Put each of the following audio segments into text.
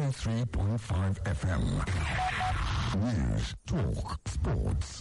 103.5 FM. News, talk, sports.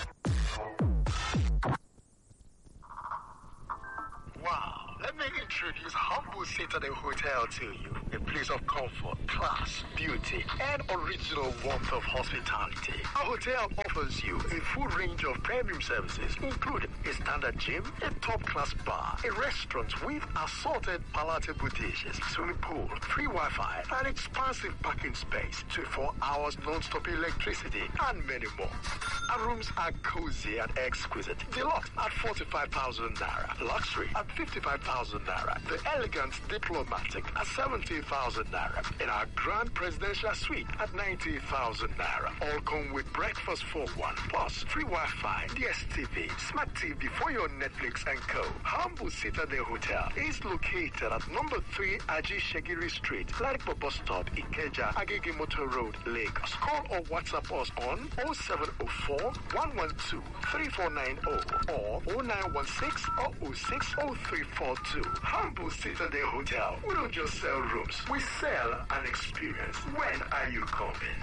Wow, let me introduce Humble Citadel Hotel to you. A place of comfort, class, beauty, and original warmth of hospitality. Our hotel offers you a full range of premium services, including a standard gym, a top-class bar, a restaurant with assorted palatable dishes, swimming pool, free Wi-Fi, an expansive parking space, 24 hours non-stop electricity, and many more. Our rooms are cozy and exquisite. Deluxe at 45,000 naira. Luxury at 55,000 naira. The elegant diplomatic at 70,000 naira. And our grand presidential suite at 90,000 naira. All come with breakfast for one. Plus free Wi-Fi, DSTV, Smart TV for your Netflix and co. Humble Citadel Hotel is located at number 3 Aji Shagiri Street, Ladipo Bus Stop, Ikeja, Agege Motor Road, Lagos. Call or WhatsApp us on 0704 112 3490 or 0916 006 0342. Humble Citadel Hotel. We don't just sell rooms, we sell an experience. When are you coming?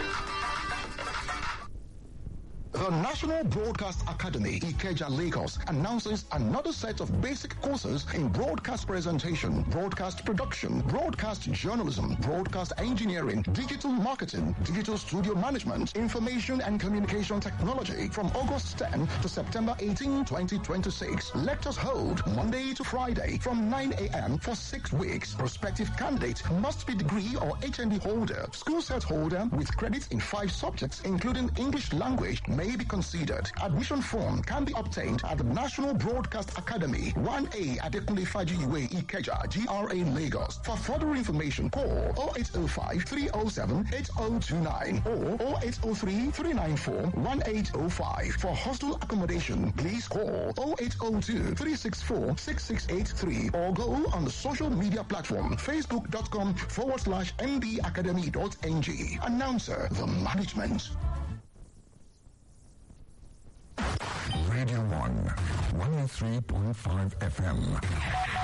The National Broadcast Academy, Ikeja, Lagos, announces another set of basic courses in broadcast presentation, broadcast production, broadcast journalism, broadcast engineering, digital marketing, digital studio management, information and communication technology from August 10 to September 18, 2026. Lectures hold Monday to Friday from 9 a.m. for 6 weeks. Prospective candidate must be degree or HND holder, school set holder with credits in 5 subjects, including English language, may be considered. Admission form can be obtained at the National Broadcast Academy, 1A Adekunle Fajiwe Ikeja, GRA Lagos. For further information, call 0805 307 8029 or 0803 394 1805. For hostel accommodation, please call 0802 364 6683 or go on the social media platform facebook.com/mbacademy.ng. Announcer, the management. Radio 1, 103.5 FM.